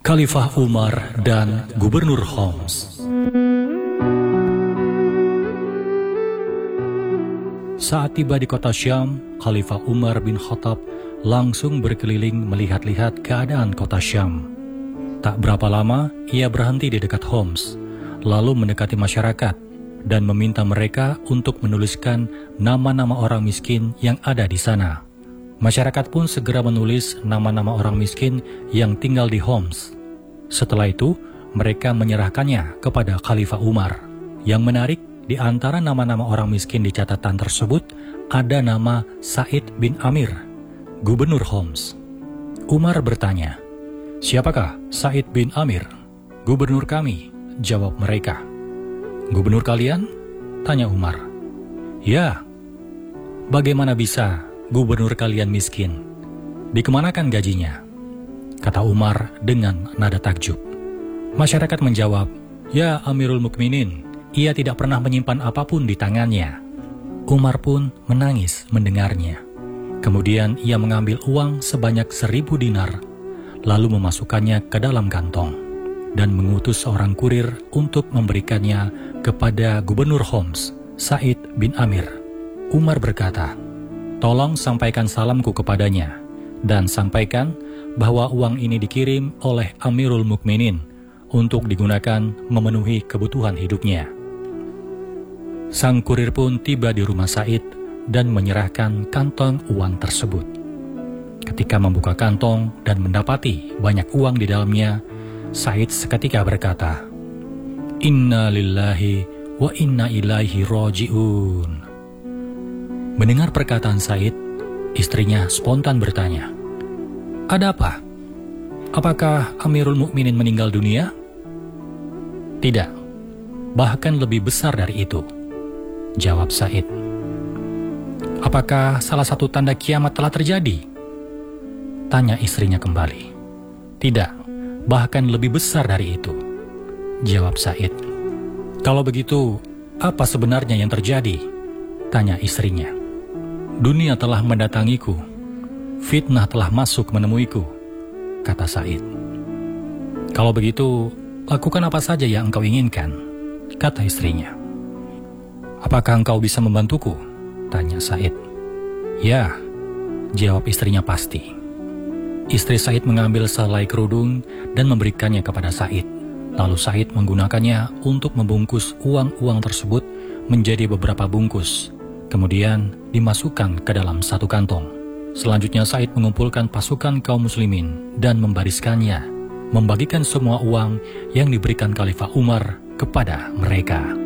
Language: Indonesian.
Khalifah Umar dan Gubernur Homs. Saat tiba di kota Syam, Khalifah Umar bin Khattab langsung berkeliling melihat-lihat keadaan kota Syam. Tak berapa lama, ia berhenti di dekat Homs, lalu mendekati masyarakat dan meminta mereka untuk menuliskan nama-nama orang miskin yang ada di sana. Masyarakat pun segera menulis nama-nama orang miskin yang tinggal di Homs. Setelah itu, mereka menyerahkannya kepada Khalifah Umar. Yang menarik, di antara nama-nama orang miskin di catatan tersebut, ada nama Sa'id bin Amir, Gubernur Homs. Umar bertanya, "Siapakah Sa'id bin Amir?" "Gubernur kami," jawab mereka. "Gubernur kalian?" tanya Umar. "Ya." "Bagaimana bisa gubernur kalian miskin? Dikemanakan gajinya?" kata Umar dengan nada takjub. Masyarakat menjawab, "Ya Amirul Mukminin, ia tidak pernah menyimpan apapun di tangannya." Umar pun menangis mendengarnya. Kemudian ia mengambil uang sebanyak 1000 dinar, lalu memasukkannya ke dalam kantong, dan mengutus seorang kurir untuk memberikannya kepada Gubernur Homs, Sa'id bin Amir. Umar berkata, "Tolong sampaikan salamku kepadanya, dan sampaikan bahwa uang ini dikirim oleh Amirul Mukminin untuk digunakan memenuhi kebutuhan hidupnya." Sang kurir pun tiba di rumah Sa'id dan menyerahkan kantong uang tersebut. Ketika membuka kantong dan mendapati banyak uang di dalamnya, Sa'id seketika berkata, "Inna lillahi wa inna ilaihi raji'un." Mendengar perkataan Sa'id, istrinya spontan bertanya, "Ada apa? Apakah Amirul Mukminin meninggal dunia?" "Tidak, bahkan lebih besar dari itu," jawab Sa'id. "Apakah salah satu tanda kiamat telah terjadi?" tanya istrinya kembali. "Tidak, bahkan lebih besar dari itu," jawab Sa'id. "Kalau begitu, apa sebenarnya yang terjadi?" tanya istrinya. "Dunia telah mendatangiku, fitnah telah masuk menemuiku," kata Sa'id. "Kalau begitu, lakukan apa saja yang engkau inginkan," kata istrinya. "Apakah engkau bisa membantuku?" tanya Sa'id. "Ya," jawab istrinya pasti. Istri Sa'id mengambil selai kerudung dan memberikannya kepada Sa'id. Lalu Sa'id menggunakannya untuk membungkus uang-uang tersebut menjadi beberapa bungkus, kemudian dimasukkan ke dalam satu kantong. Selanjutnya Sa'id mengumpulkan pasukan kaum muslimin dan membariskannya, membagikan semua uang yang diberikan Khalifah Umar kepada mereka.